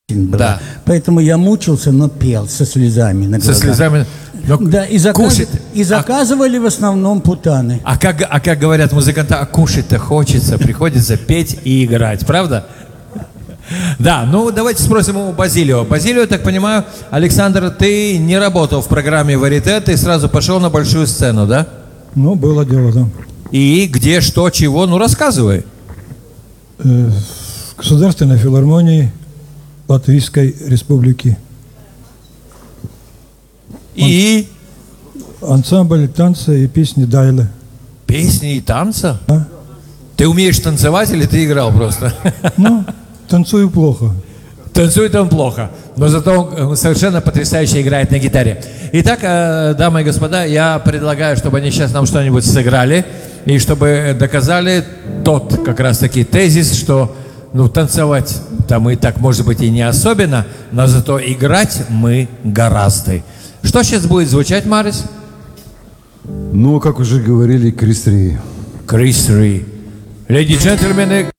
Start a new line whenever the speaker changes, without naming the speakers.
была.
Да.
Поэтому я мучился, но пел со слезами на глазах.
Со слезами. Но
Да,
кушать.
заказывали в основном путаны.
А как говорят музыканты, а кушать-то хочется, приходится петь и играть, правда? Да, ну давайте спросим у Базилио. Базилио, я так понимаю, Александр, ты не работал в программе «Варите», ты сразу пошел на большую сцену, да?
Ну, было дело, да.
И где, что, чего, ну рассказывай.
В Государственной филармонии Латвийской Республики.
И
Ансамбль танца и песни Дайле.
песни и танца?
А?
Ты умеешь танцевать или ты играл просто?
Ну, танцую плохо.
Танцует он плохо, но зато он совершенно потрясающе играет на гитаре. Итак, дамы и господа, я предлагаю, чтобы они сейчас нам что-нибудь сыграли, и чтобы доказали тот как раз-таки тезис, что ну, танцевать там мы так, может быть, и не особенно, но зато играть мы гораздо. Что сейчас будет звучать, Марис?
Ну, как уже говорили, Крис Ри.
Крис Ри. Леди и джентльмены,